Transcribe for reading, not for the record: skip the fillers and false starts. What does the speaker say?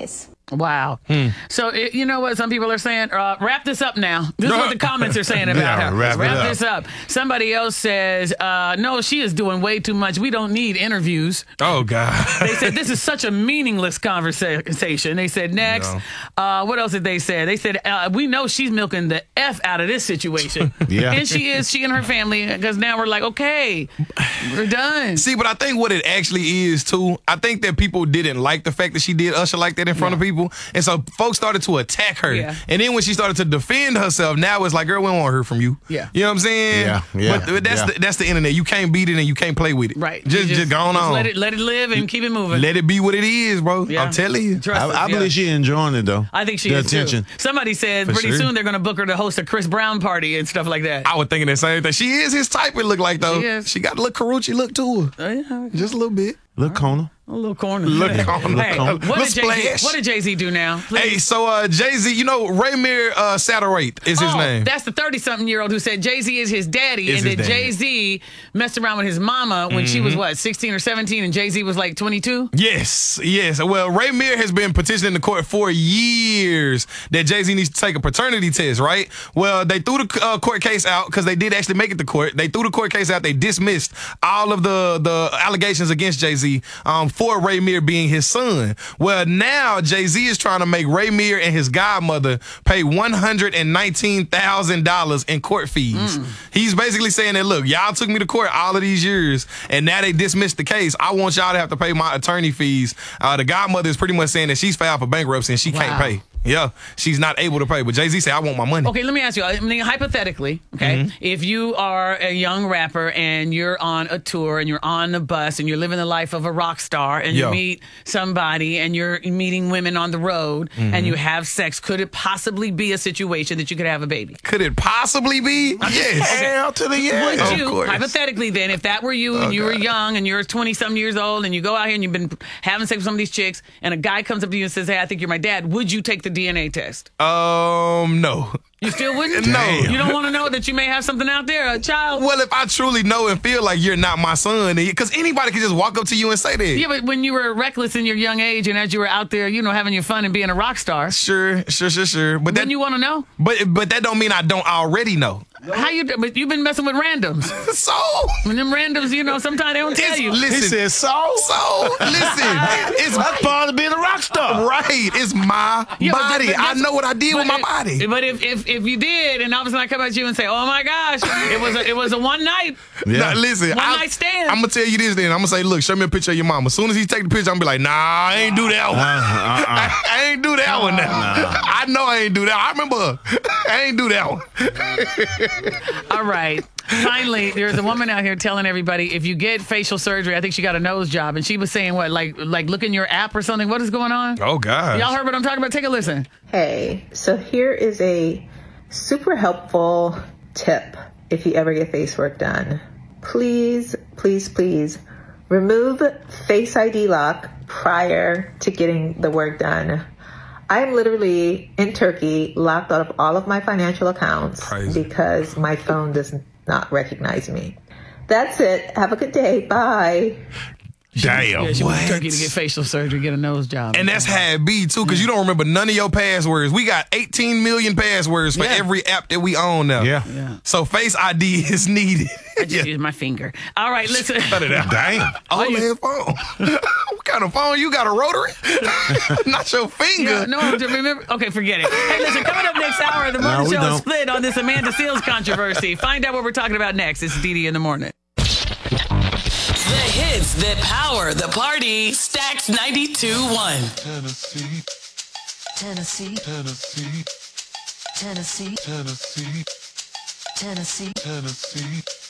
face. Wow. So, you know what some people are saying? Wrap this up now. This is what the comments are saying about her. Wrap this up. Somebody else says, no, she is doing way too much. We don't need interviews. Oh, God. They said, this is such a meaningless conversation. They said, next. What else did they say? They said, we know she's milking the F out of this situation. Yeah. And she and her family, because now we're like, okay, we're done. See, but I think what it actually is, too, I think that people didn't like the fact that she did Usher like that in front of people. And so folks started to attack her. Yeah. And then when she started to defend herself, now it's like, girl, we don't want to hear from you. Yeah. You know what I'm saying? Yeah. But that's the internet. You can't beat it and you can't play with it. Right. Just go on. Let it live and keep it moving. Let it be what it is, bro. Yeah. I'm telling you. Trust us, I believe she's enjoying it, though. I think she the is attention. too. Somebody said For pretty sure. soon they're going to book her to host a Chris Brown party and stuff like that. I was thinking the same thing. She is his type, it look like, though. She is. She got a little Karuchi look to her. Oh, yeah. Just a little bit. Look, Kona. A little corner. Look on. Hey, Little splash. what did Jay-Z do now? Please. Hey, so Jay-Z, you know, Raymir Satterthwaite is his name. That's the 30-something-year-old who said Jay-Z is his daddy, Is and his that daddy. Jay-Z messed around with his mama when she was, 16 or 17, and Jay-Z was like 22? Yes. Well, Raymir has been petitioning the court for years that Jay-Z needs to take a paternity test, right? Well, they threw the court case out because they did actually make it to court. They threw the court case out. They dismissed all of the allegations against Jay-Z for Raymir being his son. Well, now Jay-Z is trying to make Raymir and his godmother pay $119,000 in court fees. He's basically saying that, look, y'all took me to court all of these years, and now they dismissed the case. I want y'all to have to pay my attorney fees. The godmother is pretty much saying that she's filed for bankruptcy and she can't pay. Yeah, she's not able to pay. But Jay-Z said, I want my money. Okay, let me ask you. I mean, hypothetically, okay, if you are a young rapper and you're on a tour and you're on the bus and you're living the life of a rock star and you meet somebody and you're meeting women on the road and you have sex, could it possibly be a situation that you could have a baby? Could it possibly be? Yes. Hell to the yes. Would Of you, course. hypothetically then, if that were you and you were young and you're 20-something years old and you go out here and you've been having sex with some of these chicks and a guy comes up to you and says, hey, I think you're my dad, would you take the DNA test? No. You still wouldn't? No. You don't want to know that you may have something out there, a child? Well, if I truly know and feel like you're not my son, because anybody can just walk up to you and say that. Yeah, but when you were reckless in your young age and as you were out there, having your fun and being a rock star, Sure. But then you want to know? But that don't mean I don't already know. But you've been messing with randoms. So When them randoms, sometimes they don't tell you. Listen, He said so. listen, it's That's part of being a rock star. right. It's my Yeah, but body. but I that's- know what I did with my body. But if you did, and all of a sudden I come at you and say, "Oh my gosh, it was a one night." Nah, listen, One night stand. I'm gonna tell you this. Then I'm gonna say, look, show me a picture of your mom. As soon as he take the picture, I'm gonna be like, nah, I ain't do that one. I ain't do that one. Now. I know I ain't do that. I remember her. I ain't do that one. All right. Finally, there's a woman out here telling everybody if you get facial surgery, I think she got a nose job, and she was saying what, like look in your app or something. What is going on? Oh God. Y'all heard what I'm talking about? Take a listen. Hey, so here is a super helpful tip if you ever get face work done. Please, please, please remove Face ID lock prior to getting the work done. I am literally in Turkey locked out of all of my financial accounts because my phone does not recognize me. That's it. Have a good day. Bye. Damn. Yeah, she went to Turkey to get facial surgery, get a nose job. And that's how it be, too, because you don't remember none of your passwords. We got 18 million passwords for every app that we own now. Yeah. So Face ID is needed. I just used my finger. All right, listen. Cut it out. Damn. OLED phone. What kind of phone you got? A rotary? Not your finger. Yeah, no, remember. Okay, forget it. Hey, listen, coming up next hour, the morning we show don't. is split on this Amanda Seals controversy. Find out what we're talking about next. It's DD in the morning. The hits that power the party. Stacks 92.1. Tennessee, Tennessee, Tennessee, Tennessee, Tennessee, Tennessee, Tennessee.